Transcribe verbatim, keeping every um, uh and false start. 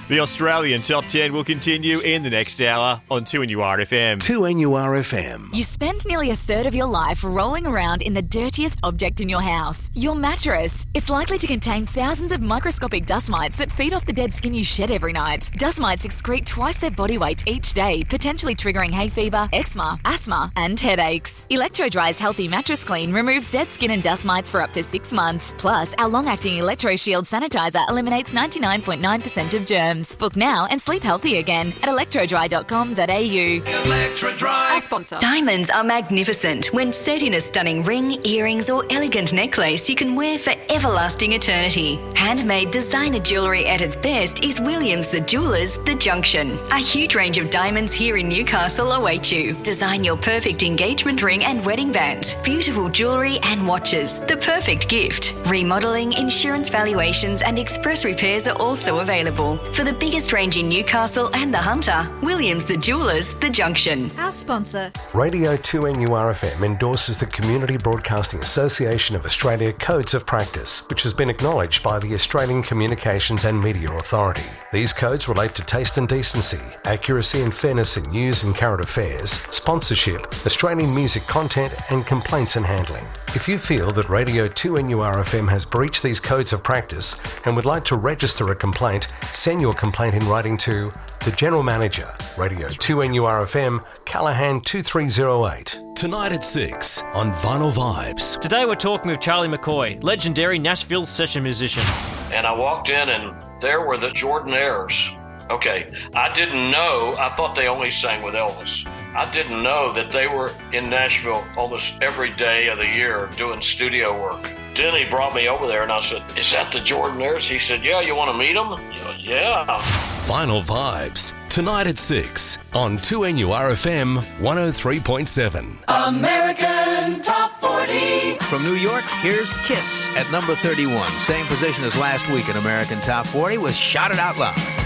The Australian Top ten will continue in the next hour on two N U R F M. two N U R F M. You spend nearly a third of your life rolling around in the dirtiest object in your house, your mattress. It's likely to contain thousands of microscopic dust mites that feed off the dead skin you shed every night. Dust mites excrete twice their body weight each day, potentially triggering hay fever, eczema, asthma, and headaches. Electro-Dry's Healthy Mattress Clean removes dead skin and dust mites for up to six months. Plus, our long-acting Electro Shield sanitizer eliminates ninety-nine point nine percent of germs. Book now and sleep healthy again at electro dry dot com dot a u. Electro-Dry. Our sponsor. Diamonds are magnificent when set in a stunning ring, earrings or elegant necklace you can wear for everlasting eternity. Handmade designer jewellery at its best is Williams the Jewellers The Junction. A huge range of diamonds here in Newcastle await you. Design your perfect engagement ring and wedding band. Beautiful jewellery and watches. The perfect gift. Remodelling, insurance valuations and express repairs are also available. For the biggest range in Newcastle and the Hunter, Williams the Jewellers The Junction. Our sponsor. Radio two N U R F M endorses the Community Broadcasting Association of Australia Codes of Practice, which has been acknowledged by the Australian Communications and Media Authority. These codes relate to taste and decency, accuracy and fairness in news and current affairs, sponsorship, Australian music content and complaints and handling. If you feel that Radio two N U R F M has breached these codes of practice and would like to register a complaint, send your complaint in writing to the General Manager, Radio two N U R F M, Callaghan two three zero eight. Tonight at six on Vinyl Vibes. Today we're talking with Charlie McCoy, legendary Nashville session musician. And I walked in and there were the Jordanaires. Okay, I didn't know, I thought they only sang with Elvis. I didn't know that they were in Nashville almost every day of the year doing studio work. Then he brought me over there and I said, is that the Jordanaires? He said, yeah, you want to meet them? Yeah. Vinyl Vibes. Tonight at six on two N U R F M one oh three point seven. American Top forty. From New York, here's Kiss at number thirty-one. Same position as last week in American Top forty with Shout It Out Loud.